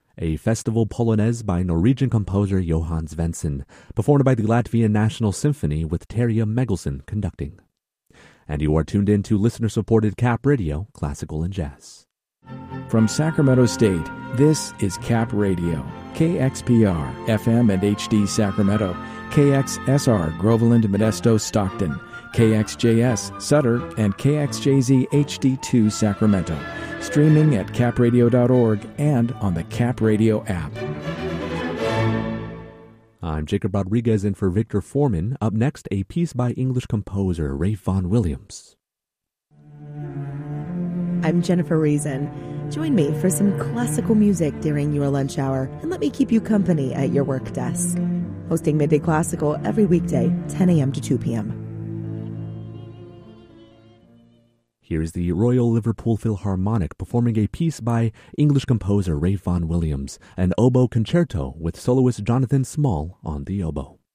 a festival polonaise by Norwegian composer Johann Svensson, performed by the Latvian National Symphony with Terje Meggelsen conducting. And you are tuned in to listener-supported Cap Radio, Classical and Jazz. From Sacramento State, this is Cap Radio, KXPR, FM and HD Sacramento, KXSR, Groveland, Modesto, Stockton, KXJS, Sutter, and KXJZ HD2 Sacramento. Streaming at capradio.org and on the Cap Radio app. I'm Jacob Rodriguez in for Victor Foreman. Up next, a piece by English composer Ralph Vaughan Williams. I'm Jennifer Reason. Join me for some classical music during your lunch hour and let me keep you company at your work desk. Hosting Midday Classical every weekday, 10 a.m. to 2 p.m. Here's the Royal Liverpool Philharmonic performing a piece by English composer Ralph Vaughan Williams, an oboe concerto with soloist Jonathan Small on the oboe.